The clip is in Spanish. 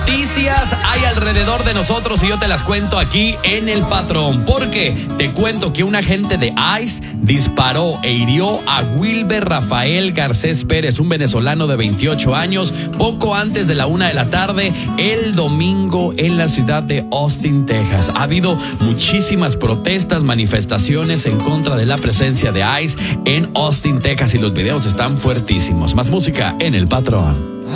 Noticias hay alrededor de nosotros y yo te las cuento aquí en El Patrón, porque te cuento que un agente de ICE disparó e hirió a Wilber Rafael Garcés Pérez, un venezolano de 28 años, poco antes de la 1 de la tarde el domingo en la ciudad de Austin, Texas. Ha habido muchísimas protestas, manifestaciones en contra de la presencia de ICE en Austin, Texas, y los videos están fuertísimos. Más música en El Patrón.